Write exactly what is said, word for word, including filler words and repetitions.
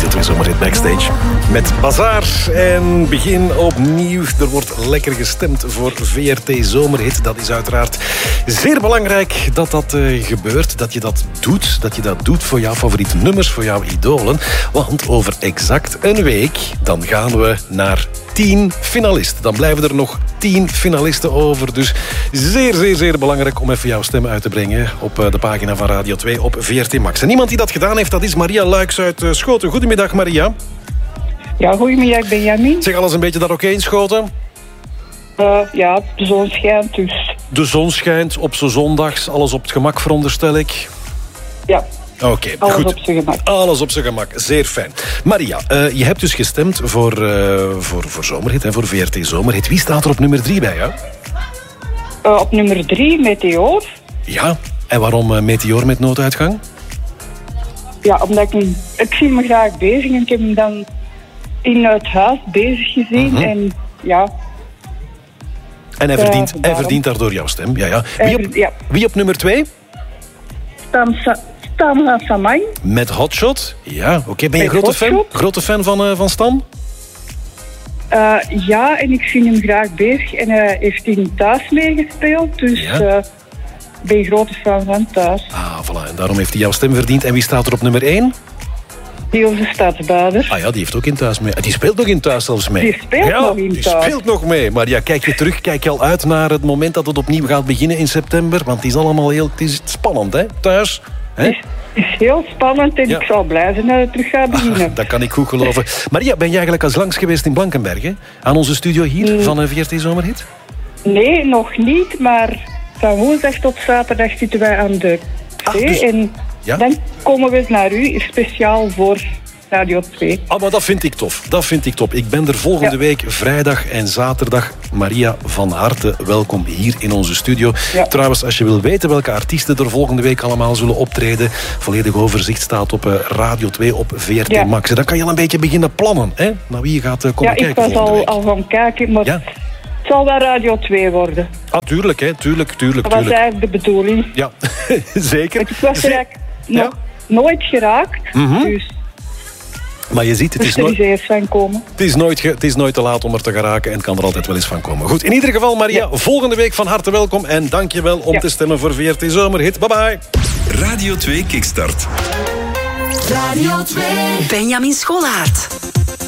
Radio twee Zomerhit Backstage. Met Bazaar en begin opnieuw. Er wordt lekker gestemd voor V R T Zomerhit. Dat is uiteraard zeer belangrijk dat dat uh, gebeurt. Dat je dat doet. Dat je dat doet voor jouw favoriete nummers, voor jouw idolen. Want over exact een week dan gaan we naar tien finalisten. Dan blijven er nog tien finalisten over. Dus zeer, zeer, zeer belangrijk om even jouw stem uit te brengen op de pagina van Radio twee op V R T Max. En iemand die dat gedaan heeft, dat is Maria Luijks uit Schoten. Goedemiddag, Maria. Ja, goedemiddag, Benjamin. Zeg, alles een beetje daar oké in Schoten? Uh, ja, de zon schijnt dus. De zon schijnt op z'n zondags. Alles op het gemak, veronderstel ik? Ja. Oké, okay, alles goed. op zijn gemak. Alles op zijn gemak, zeer fijn. Maria, uh, je hebt dus gestemd voor, uh, voor, voor Zomerhit, hè, voor V R T Zomerhit. Wie staat er op nummer drie bij jou? Uh, op nummer drie, Meteor. Ja, en waarom uh, Meteor met nooduitgang? Ja, omdat ik, ik zie me graag bezig en ik heb hem dan in het huis bezig gezien. Mm-hmm. En ja... En hij verdient, uh, hij verdient daardoor jouw stem. Ja, ja. Wie, op, ja. wie op nummer twee? Stan Samang. Met Hotshot? Ja, oké. Okay. Ben je een grote fan, grote fan van, uh, van Stan? Uh, ja, en ik vind hem graag bezig. En hij heeft in Thuis meegespeeld. Dus ja. uh, ik ben een grote fan van Thuis. Ah, voilà. En daarom heeft hij jouw stem verdiend. En wie staat er op nummer één? Niels Stadsbader. Ah ja, die heeft ook in Thuis mee. Die speelt nog in Thuis zelfs mee. Die speelt ja, nog in die Thuis. Die speelt nog mee. Maar ja, kijk je terug, kijk je al uit naar het moment dat het opnieuw gaat beginnen in september. Want het is allemaal heel het is spannend, hè? Thuis. Het is, is heel spannend en ja. ik zal blij zijn dat het terug gaat beginnen. Ah, dat kan ik goed geloven. Maria, ben jij eigenlijk als langs geweest in Blankenberg, hè? Aan onze studio hier mm. van V R T Zomerhit? Nee, nog niet, maar van woensdag tot zaterdag zitten wij aan de zee. Ah, dus... En ja? dan komen we naar u, speciaal voor Radio twee. Ah, maar dat vind ik tof. Dat vind ik top. Ik ben er volgende ja. week vrijdag en zaterdag. Maria, van harte welkom hier in onze studio. Ja. Trouwens, als je wil weten welke artiesten er volgende week allemaal zullen optreden, volledig overzicht staat op uh, Radio twee op V R T ja. Max. Dan kan je al een beetje beginnen plannen, hè? Naar wie je gaat uh, komen ja, kijken ik was al, week. al gaan kijken, maar ja. het zal wel Radio twee worden. Ah, tuurlijk, hè. Tuurlijk, tuurlijk, dat tuurlijk. was eigenlijk de bedoeling. Ja, zeker. Want ik was er eigenlijk ja? nog nooit geraakt, mm-hmm. dus... Maar je ziet, het is, nooit, het, is nooit ge, het is nooit te laat om er te geraken en het kan er altijd wel eens van komen. Goed, in ieder geval, Maria, ja. volgende week van harte welkom en dank je wel om ja. te stemmen voor V R T Zomerhit. Bye bye. Radio twee Kickstart. Radio twee. Benjamin Scholaert.